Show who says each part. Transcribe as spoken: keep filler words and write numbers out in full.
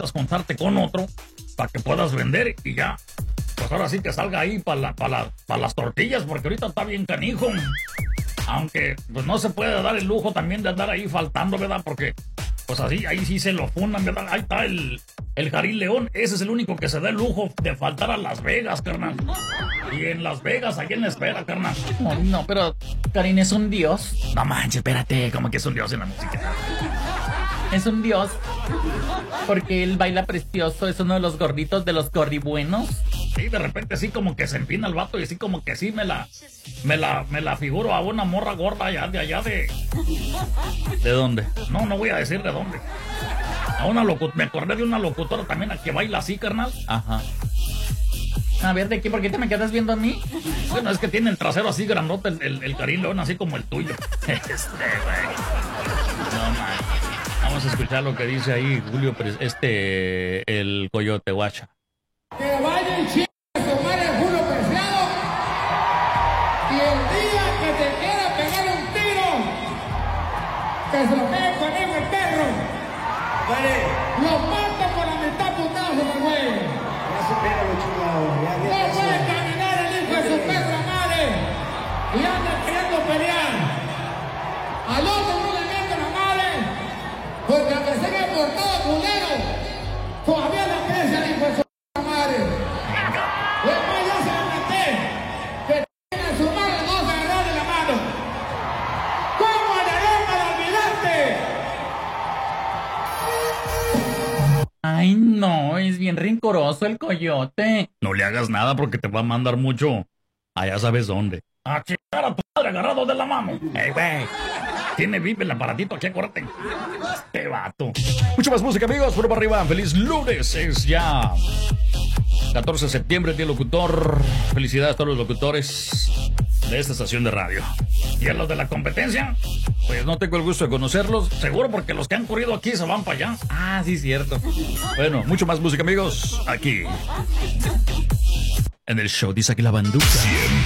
Speaker 1: necesitas juntarte con otro para que puedas vender y ya. Pues ahora sí que salga ahí para la, pa la, pa las tortillas, porque ahorita está bien canijo. Aunque pues no se puede dar el lujo también de andar ahí faltando, ¿verdad? Porque pues así, ahí sí se lo fundan, ¿verdad? Ahí está el, el Jarín León, ese es el único que se da el lujo de faltar a Las Vegas, carnal. Y en Las Vegas, ahí en la espera, carnal.
Speaker 2: No, no, pero Karin es un dios.
Speaker 1: No manches, espérate, como que es un dios en la música.
Speaker 2: Es un dios porque él baila precioso, es uno de los gorditos de los gorribuenos.
Speaker 1: Sí, de repente sí como que se empina el vato y así como que sí me la me la me la figuro a una morra gorda allá de allá de
Speaker 2: ¿De dónde?
Speaker 1: No, no voy a decir de dónde. A una locu... me acordé de una locutora también a que baila así, carnal.
Speaker 2: Ajá. A ver, ¿de qué? ¿Por qué te me quedas viendo a mí?
Speaker 1: Bueno, es que tiene el trasero así grandote el, el, el Karim León, así como el tuyo. Este, güey. No, man. Vamos a escuchar lo que dice ahí Julio, este, el Coyote, guacha.
Speaker 3: Que vaya el chico a tomar el Julio Preciado y el día que te quiera pegar un tiro, que se lo pegue conmigo el perro. Vale. Lo mata por la mitad putazo, el güey.
Speaker 4: Ya se pega lo chingado.
Speaker 3: No puede caminar el hijo de su perra madre y anda queriendo pelear. Al otro no le mete la madre, porque aunque se haya portado culero, todavía le aprecia el hijo de su perra madre. Después yo se la maté, que tiene a su madre no se agarrarle la mano. ¿Cómo le haré para olvidarte?
Speaker 2: Ay, no, es bien rencoroso el Coyote.
Speaker 1: No le hagas nada porque te va a mandar mucho. Allá sabes dónde. A chingar a tu madre agarrado de la mano. Ey, güey. Tiene vive el aparatito aquí, acuérdate. Este vato. Mucho más música, amigos. Por para arriba. Feliz lunes. Es ya catorce de septiembre, día locutor. Felicidades a todos los locutores de esta estación de radio. Y a los de la competencia, pues no tengo el gusto de conocerlos. Seguro porque los que han corrido aquí se van para allá.
Speaker 2: Ah, sí, cierto.
Speaker 1: Bueno, mucho más música, amigos. Aquí. En el show dice aquí la banduca.